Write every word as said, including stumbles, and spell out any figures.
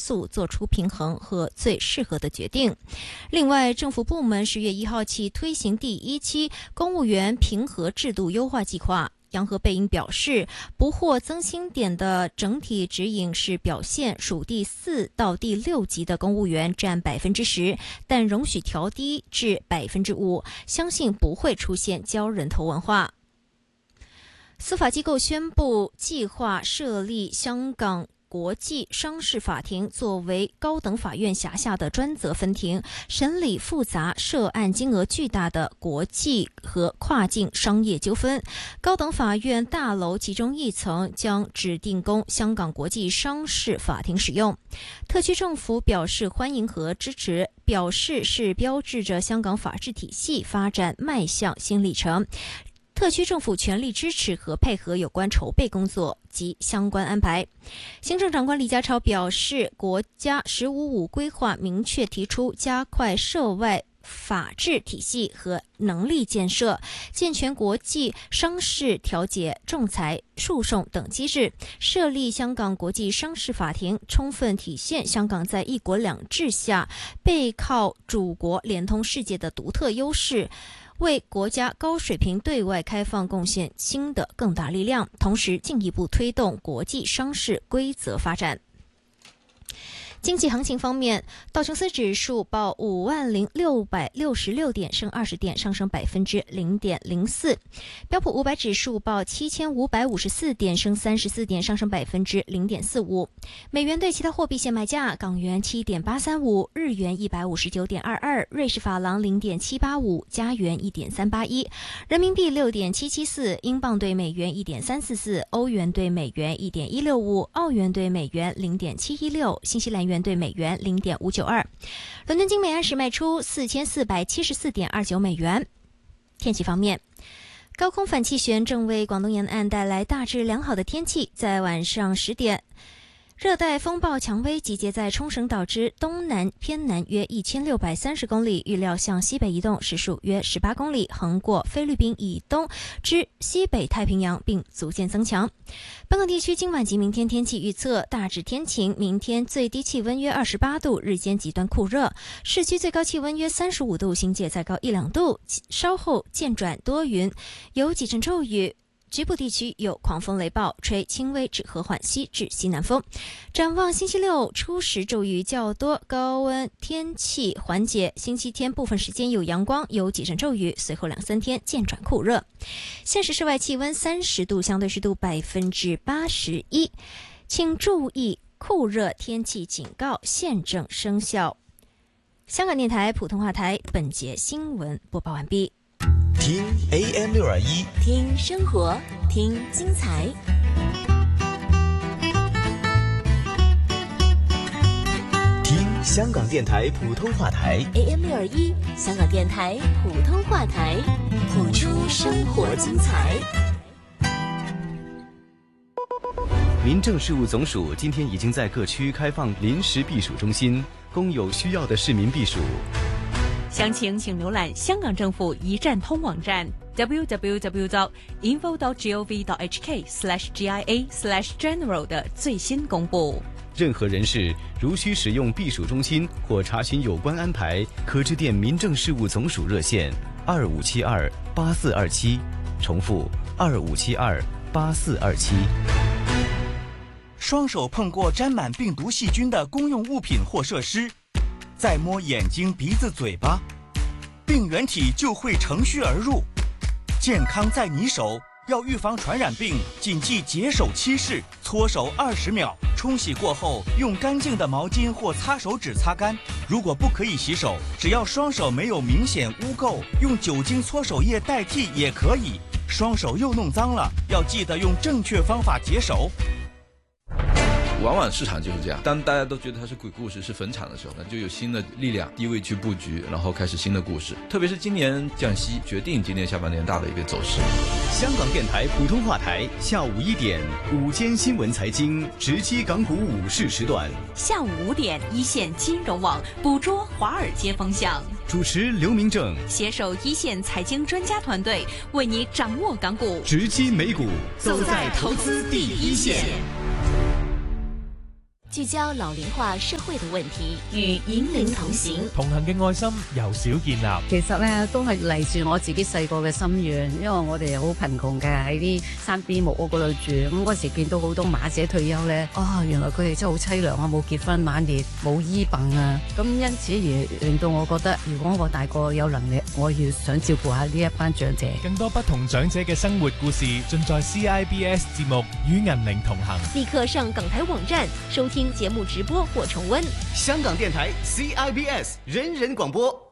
素做出平衡和最适合的决定。另外，政府部门十月一号起推行第一期公务员评核制度优化计划。杨和贝因表示，不获增薪点的整体指引是表现属第四到第六级的公务员占百分之十，但容许调低至百分之五，相信不会出现交人头文化。司法机构宣布计划设立香港国际商事法庭作为高等法院辖下的专责分庭，审理复杂涉案金额巨大的国际和跨境商业纠纷。高等法院大楼其中一层将指定供香港国际商事法庭使用。特区政府表示欢迎和支持，表示是标志着香港法治体系发展迈向新里程。特区政府全力支持和配合有关筹备工作及相关安排。行政长官李家超表示，国家十五五规划明确提出加快涉外法治体系和能力建设，健全国际商事调解、仲裁、诉讼等机制，设立香港国际商事法庭，充分体现香港在一国两制下背靠祖国、连通世界的独特优势，为国家高水平对外开放贡献新的更大力量，同时进一步推动国际商事规则发展。经济行情方面，道琼斯指数报五万零六百六十六点，升二十点，上升百分之零点零四；标普五百指数报七千五百五十四点，升三十四点，上升百分之零点四五。美元对其他货币现卖价：港元七点八三五，日元一百五十九点二二，瑞士法郎零点七八五，加元一点三八一，人民币六点七七四，英镑对美元一点三四四，欧元对美元一点一六五，澳元对美元零点七一六，新西兰元对美元零点五九二。伦敦金每安士卖出四千四百七十四点二九美元。天气方面，高空反气旋正为广东沿岸带来大致良好的天气。在晚上十点，热带风暴蔷薇集结在冲绳岛之东南偏南约一千六百三十公里，预料向西北移动，时速约十八公里，横过菲律宾以东之西北太平洋，并逐渐增强。本港地区今晚及明天天气预测大致天晴，明天最低气温约二十八度，日间极端酷热，市区最高气温约三十五度，新界再高一两度，稍后渐转多云，有几阵骤雨。局部地区有狂风雷暴，吹轻微至和缓西至西南风。展望星期六初时骤雨较多，高温天气缓解。星期天部分时间有阳光，有几阵骤雨，随后两三天渐转酷热。现时室外气温三十度，相对湿度百分之八十一。请注意酷热天气警告现正生效。香港电台普通话台本节新闻播报完毕。 听 A M 六二一， 听生活，听精彩。 听香港电台普通话台 A M 六二一，香港电台普通话台，谱出生活精彩。 民政事务总署今天已经在各区开放临时避暑中心，供有需要的市民避暑。 详情请浏览香港政府一站通网站 double-u double-u double-u dot info dot gov dot h k slash g i a slash general 的最新公布。 任何人士如需使用避暑中心或查询有关安排，可致电民政事务总署热线二五七二八四二七，重复二五七二八四二七。 双手碰过沾满病毒细菌的公用物品或设施，再摸眼睛、鼻子、嘴巴，病原体就会乘虚而入。健康在你手，要预防传染病，谨记洁手七式：搓手二十秒，冲洗过后用干净的毛巾或擦手纸擦干。如果不可以洗手，只要双手没有明显污垢，用酒精搓手液代替也可以。双手又弄脏了，要记得用正确方法洁手。 往往市场就是这样，当大家都觉得它是鬼故事、是坟场的时候，那就有新的力量低位去布局，然后开始新的故事。特别是今年降息，决定今年下半年大的一个走势。 香港电台普通话台下午一点午间新闻财经直击港股午市时段， 下午五点一线金融网捕捉华尔街风向， 主持刘明正携手一线财经专家团队，为你掌握港股， 直击美股， 走在投资第一线。 聚焦老齡化社會的問題，與引領同行。 同行嘅愛心由小建立。 其實咧都係嚟自我自己細個嘅心願，因為我哋好貧窮嘅，喺啲山邊木屋嗰度住。咁嗰時見到好多馬姐退休咧，啊、哦，原來佢哋真係好凄涼啊，冇結婚晚年，冇醫病啊。咁因此而令到我覺得，如果我大個有能力，我要想照顧下呢一班長者。 更多不同長者嘅生活故事，盡在 C I B S 節目《與銀齡同行》。 立刻上港台網站收聽節目直播或重溫。 香港電台 C I B S 人人廣播。